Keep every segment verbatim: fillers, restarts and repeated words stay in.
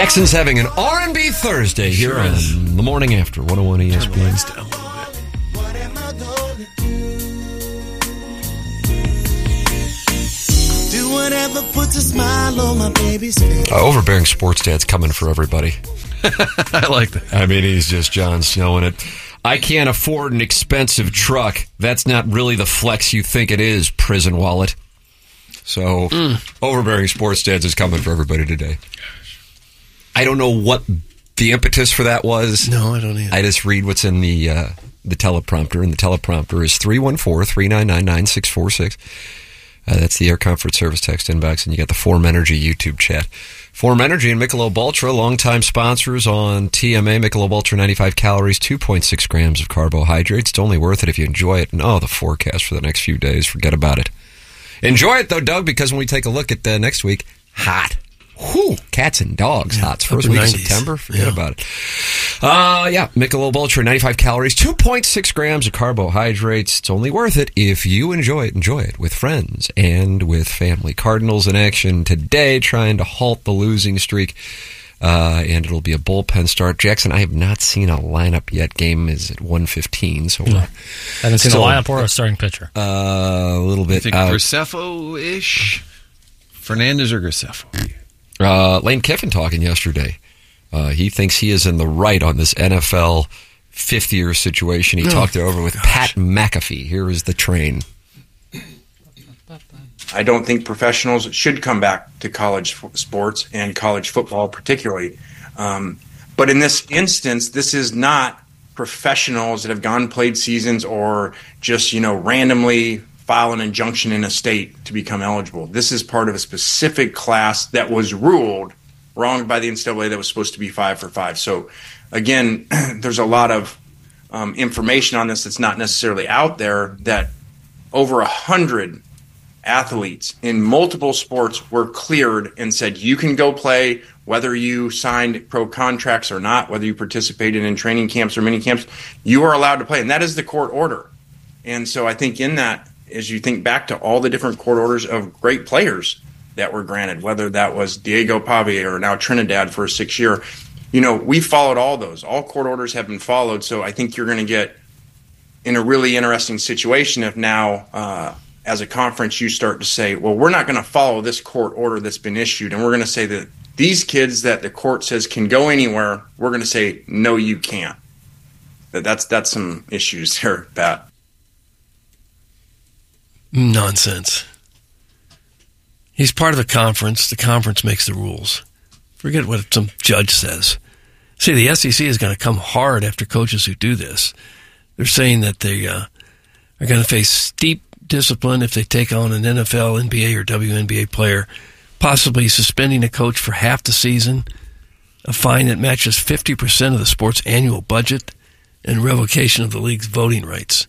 Jackson's having an R and B Thursday here Sure on is. The Morning After, one oh one E S P N. Do whatever puts a smile on my baby's face. Uh, overbearing sports dad's coming for everybody. I like that. I mean, he's just Jon Snowing it. I can't afford an expensive truck. That's not really the flex you think it is, prison wallet. So, mm. overbearing sports dads is coming for everybody today. I don't know what the impetus for that was. No, I don't either. I just read what's in the uh, the teleprompter, and the teleprompter is three one four, three nine nine, nine six four six. Uh, that's the Air Comfort Service text inbox, and you got the Form Energy YouTube chat. Form Energy and Michelob Ultra, longtime sponsors on T M A. Michelob Ultra, ninety-five calories, two point six grams of carbohydrates. It's only worth it if you enjoy it. And oh, the forecast for the next few days, forget about it. Enjoy it, though, Doug, because when we take a look at uh, next week, hot. Whew, cats and dogs, yeah, hot. First week nineties. of September, forget yeah. about it. Uh, yeah, Michelob Ultra, ninety-five calories, two point six grams of carbohydrates. It's only worth it if you enjoy it. Enjoy it with friends and with family. Cardinals in action today, trying to halt the losing streak. Uh, and it'll be a bullpen start. Jackson, I have not seen a lineup yet. Game is at one fifteen, so no. we're haven't seen still, the lineup or a starting pitcher. Uh, a little bit. I think out. Graceffo-ish? Fernandez or Graceffo? Uh, Lane Kiffin talking yesterday. Uh, he thinks he is in the right on this N F L fifth-year situation. He oh, talked it over with gosh. Pat McAfee. Here is the train. I don't think professionals should come back to college f- sports and college football particularly. Um, but in this instance, this is not professionals that have gone played seasons or just, you know, randomly file an injunction in a state to become eligible. This is part of a specific class that was ruled wrong by the N C double A that was supposed to be five for five. So, again, there's a lot of um, information on this that's not necessarily out there, that over a hundred athletes in multiple sports were cleared and said you can go play, whether you signed pro contracts or not, whether you participated in training camps or mini camps, you are allowed to play. And that is the court order. And so I think in that, as you think back to all the different court orders of great players that were granted, whether that was Diego Pavia or now Trinidad for a six-year, you know, we followed all those. All court orders have been followed. So I think you're going to get in a really interesting situation if now, uh, as a conference, you start to say, well, we're not going to follow this court order that's been issued, and we're going to say that these kids that the court says can go anywhere, we're going to say, no, you can't. That That's, that's some issues there, Pat. Nonsense. He's part of the conference. The conference makes the rules. Forget what some judge says. See, the S E C is going to come hard after coaches who do this. They're saying that they uh, are going to face steep discipline if they take on an N F L, N B A, or W N B A player, possibly suspending a coach for half the season, a fine that matches fifty percent of the sport's annual budget, and revocation of the league's voting rights.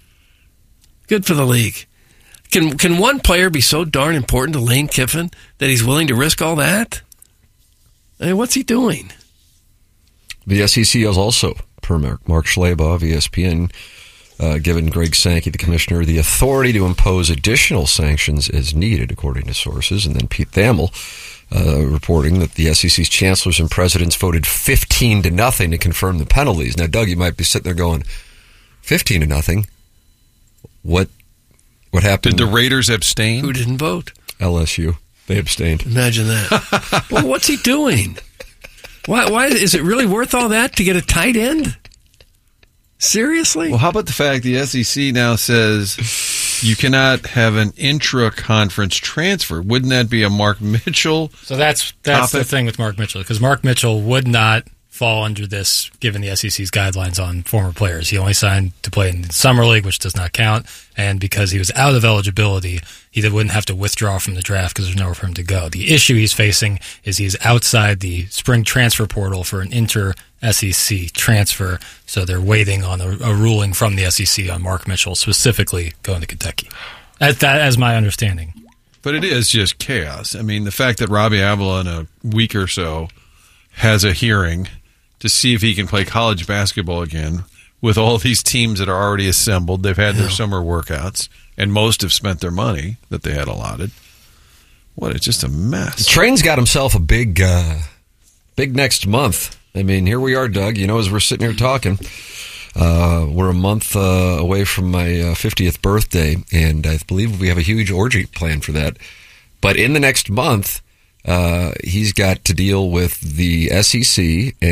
Good for the league. Can can one player be so darn important to Lane Kiffin that he's willing to risk all that? I mean, what's he doing? The S E C has also, per Mark, Mark Schlabach of E S P N, uh, given Greg Sankey, the commissioner, the authority to impose additional sanctions as needed, according to sources. And then Pete Thamel uh, reporting that the S E C's chancellors and presidents voted fifteen to nothing to confirm the penalties. Now, Doug, you might be sitting there going, fifteen to nothing? What? What happened? Did the Raiders abstain? Who didn't vote? L S U. They abstained. Imagine that. Well, what's he doing? Why, why is it really worth all that to get a tight end? Seriously? Well, how about the fact the S E C now says you cannot have an intra-conference transfer? Wouldn't that be a Mark Mitchell So that's that's topic? the thing with Mark Mitchell, because Mark Mitchell would not fall under this given the S E C's guidelines on former players. He only signed to play in the Summer League, which does not count, and because he was out of eligibility, he wouldn't have to withdraw from the draft because there's nowhere for him to go. The issue he's facing is he's outside the spring transfer portal for an inter-S E C transfer, so they're waiting on a, a ruling from the S E C on Mark Mitchell specifically going to Kentucky. As, that, as my understanding. But it is just chaos. I mean, the fact that Robbie Avila in a week or so has a hearing to see if he can play college basketball again with all these teams that are already assembled. They've had their summer workouts, and most have spent their money that they had allotted. What, it's just a mess. Train's got himself a big uh, big next month. I mean, here we are, Doug. You know, as we're sitting here talking, uh, we're a month uh, away from my uh, fiftieth birthday, and I believe we have a huge orgy planned for that. But in the next month, uh, he's got to deal with the S E C and